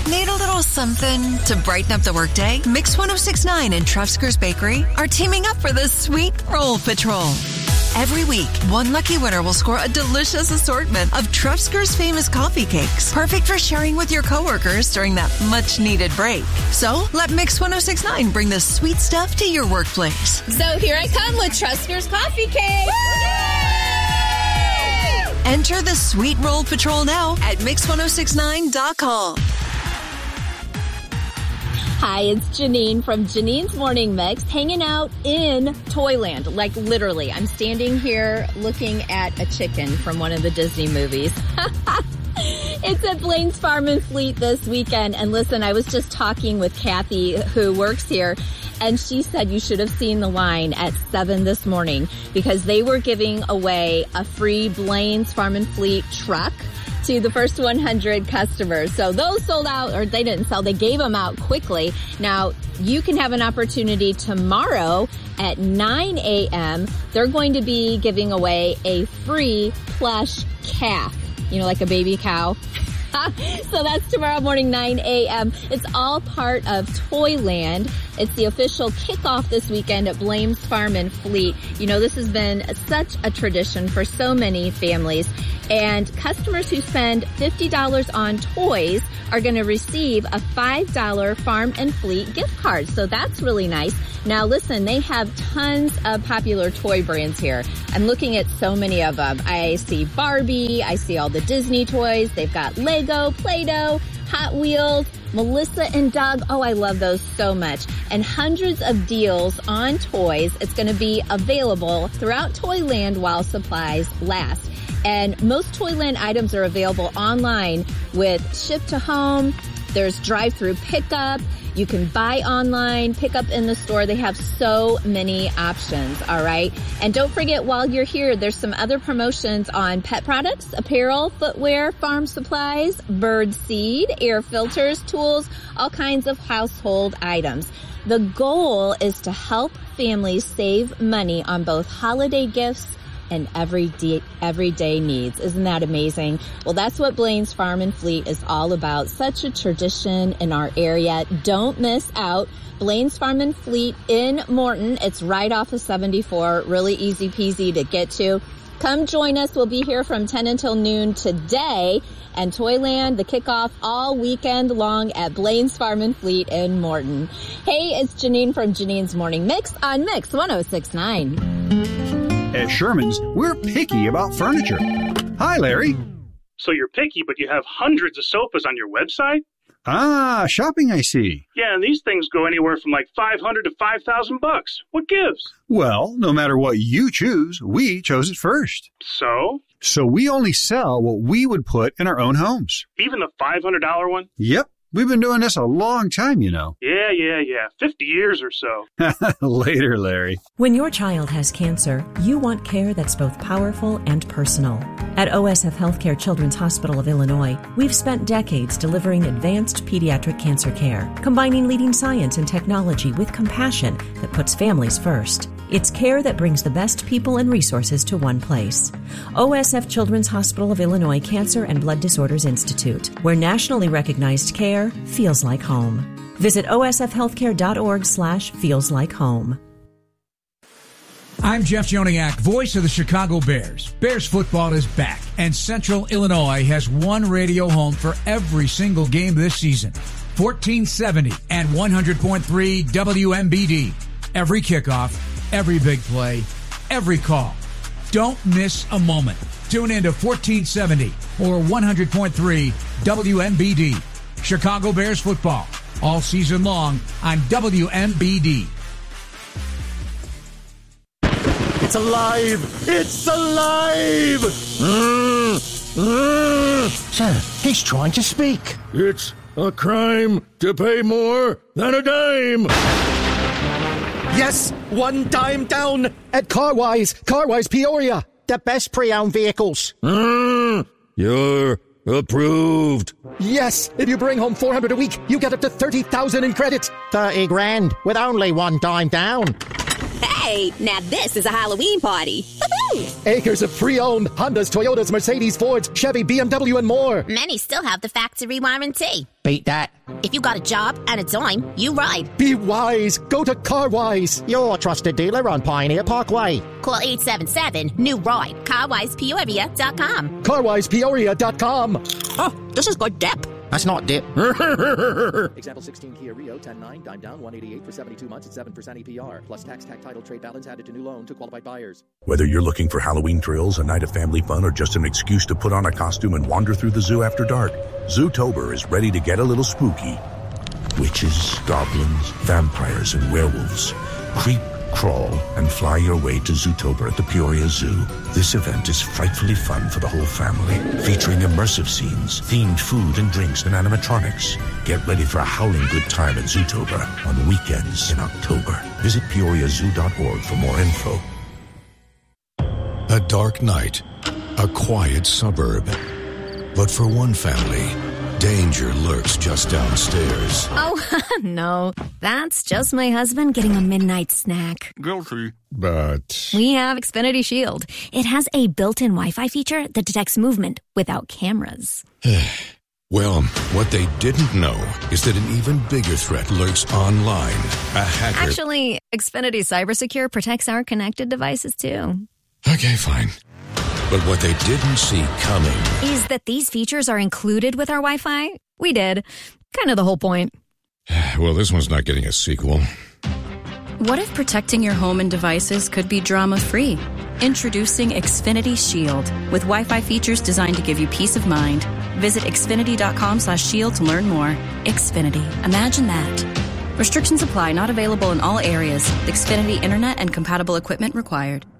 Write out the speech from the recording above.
Need a little something to brighten up the workday? Mix 1069 and Trefsker's Bakery are teaming up for the Sweet Roll Patrol. Every week, one lucky winner will score a delicious assortment of Trefsker's famous coffee cakes, perfect for sharing with your coworkers during that much-needed break. So, let Mix 1069 bring the sweet stuff to your workplace. So here I come with Trefsker's coffee cake. Enter the Sweet Roll Patrol now at Mix1069.com. Hi, it's Janine from Janine's Morning Mix, hanging out in Toyland. Like literally, I'm standing here looking at a chicken from one of the Disney movies. It's at Blaine's Farm and Fleet this weekend. And listen, I was just talking with Kathy, who works here, and she said you should have seen the line at 7 this morning because they were giving away a free Blaine's Farm and Fleet truck to the first 100 customers. So those sold out, or they didn't sell, they gave them out quickly. Now, you can have an opportunity tomorrow at 9 a.m. They're going to be giving away a free plush calf, like a baby cow. So that's tomorrow morning, 9 a.m. It's all part of Toyland. It's the official kickoff this weekend at Blaine's Farm and Fleet. This has been such a tradition for so many families. And customers who spend $50 on toys are going to receive a $5 Farm and Fleet gift card. So that's really nice. Now listen, they have tons of popular toy brands here. I'm looking at so many of them. I see Barbie, I see all the Disney toys. They've got Lego, Play-Doh, Hot Wheels, Melissa and Doug. Oh, I love those so much. And hundreds of deals on toys. It's going to be available throughout Toyland while supplies last. And most Toyland items are available online with ship to home. There's drive-through pickup. You can buy online, pick up in the store. They have so many options, all right? And don't forget, while you're here, there's some other promotions on pet products, apparel, footwear, farm supplies, bird seed, air filters, tools, all kinds of household items. The goal is to help families save money on both holiday gifts and everyday needs. Isn't that amazing? Well, that's what Blaine's Farm and Fleet is all about. Such a tradition in our area. Don't miss out. Blaine's Farm and Fleet in Morton. It's right off of 74. Really easy peasy to get to. Come join us. We'll be here from 10 until noon today. And Toyland, the kickoff all weekend long at Blaine's Farm and Fleet in Morton. Hey, it's Janine from Janine's Morning Mix on Mix 1069. At Sherman's, we're picky about furniture. Hi, Larry. So you're picky, but you have hundreds of sofas on your website? Ah, shopping, I see. Yeah, and these things go anywhere from like $500 to $5,000. What gives? Well, no matter what you choose, we chose it first. So? So we only sell what we would put in our own homes. Even the $500 one? Yep. We've been doing this a long time, Yeah. 50 years or so. Later, Larry. When your child has cancer, you want care that's both powerful and personal. At OSF Healthcare Children's Hospital of Illinois, we've spent decades delivering advanced pediatric cancer care, combining leading science and technology with compassion that puts families first. It's care that brings the best people and resources to one place. OSF Children's Hospital of Illinois Cancer and Blood Disorders Institute, where nationally recognized care feels like home. Visit osfhealthcare.org/feels like home. I'm Jeff Joniak, voice of the Chicago Bears. Bears football is back, and Central Illinois has one radio home for every single game this season. 1470 and 100.3 WMBD. Every kickoff, every big play, every call. Don't miss a moment. Tune in to 1470 or 100.3 WMBD. Chicago Bears football, all season long on WMBD. It's alive! It's alive! Sir, he's trying to speak. It's a crime to pay more than a dime! Yes, one dime down at Carwise Peoria. The best pre-owned vehicles. You're approved. Yes, if you bring home $400 a week, you get up to $30,000 in credit. 30 grand with only one dime down. Hey, now this is a Halloween party. Acres of pre-owned Hondas, Toyotas, Mercedes, Fords, Chevy, BMW, and more. Many still have the factory warranty. Beat that. If you got a job and a dime, you ride. Be wise. Go to CarWise, your trusted dealer on Pioneer Parkway. Call 877-NEW-RIDE. CarWisePeoria.com. CarWisePeoria.com. Oh, this is good dip. That's not dip. Example 16 Kia Rio 10.9, dime down, 188 for 72 months at 7% APR. Plus tax, title, trade balance added to new loan to qualified buyers. Whether you're looking for Halloween thrills, a night of family fun, or just an excuse to put on a costume and wander through the zoo after dark, Zootober is ready to get a little spooky. Witches, goblins, vampires, and werewolves. Creep, crawl, and fly your way to Zootober at the Peoria Zoo. This event is frightfully fun for the whole family, featuring immersive scenes, themed food and drinks, and animatronics. Get ready for a howling good time at Zootober on weekends in October. Visit PeoriaZoo.org for more info. A dark night, a quiet suburb. But for one family, danger lurks just downstairs. Oh, no. That's just my husband getting a midnight snack. Guilty. But We have Xfinity Shield. It has a built-in Wi-Fi feature that detects movement without cameras. Well, what they didn't know is that an even bigger threat lurks online. A hacker... Actually, Xfinity CyberSecure protects our connected devices, too. Okay, fine. But what they didn't see coming is that these features are included with our Wi-Fi. We did. Kind of the whole point. Well, this one's not getting a sequel. What if protecting your home and devices could be drama-free? Introducing Xfinity Shield, with Wi-Fi features designed to give you peace of mind. Visit Xfinity.com/shield to learn more. Xfinity. Imagine that. Restrictions apply. Not available in all areas. Xfinity Internet and compatible equipment required.